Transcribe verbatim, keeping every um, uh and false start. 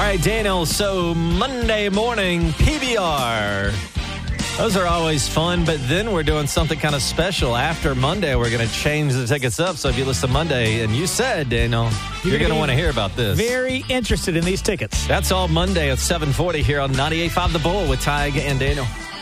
right, Daniel, so Monday morning P B R. Those are always fun, but then we're doing something kind of special. After Monday, we're going to change the tickets up. So if you listen to Monday, and you said, Daniel, you're, you're going to want to hear about this. Very interested in these tickets. That's all Monday at seven forty here on ninety-eight point five The Bull with Tig and Daniel.